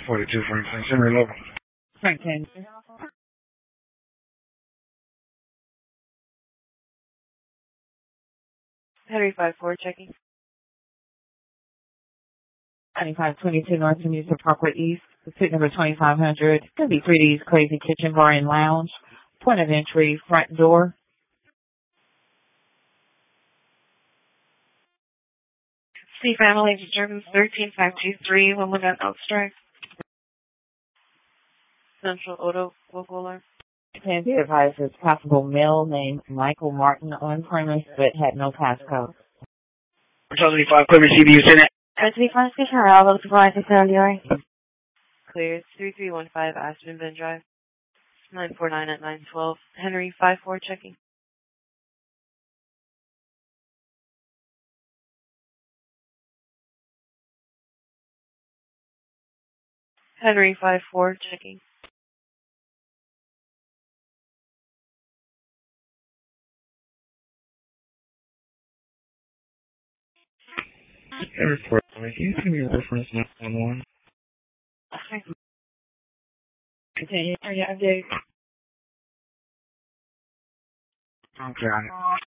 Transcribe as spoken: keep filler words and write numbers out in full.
forty-two Franklin, Henry Logan. Franklin. Henry five four checking. twenty-five twenty-two North Amusement Parkway East, suite number twenty-five hundred. It's going to be three D's Crazy Kitchen Bar and Lounge. Point of entry, front door. C Family Disturbance thirteen five two three, Wimbledon Outstrike. Central Auto Local Alarm. And the advisor is possible male named Michael Martin on premise but had no passcode. seventy-five Cleveland C B U Senate. seventy-five Station Route, looks for I seventy-nine. Clear, three three one five Aspen Bend Drive. nine four nine at nine twelve. Henry five four checking. Henry five four checking. Henry four. Can you give me a reference nine one one? Continue. Are you updated? Okay.